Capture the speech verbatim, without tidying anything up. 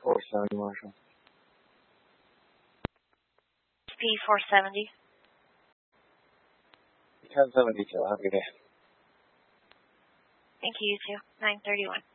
four seventy, Marshall. P four seventy. ten seven detail. Have a good day. Thank you, you too. nine thirty-one.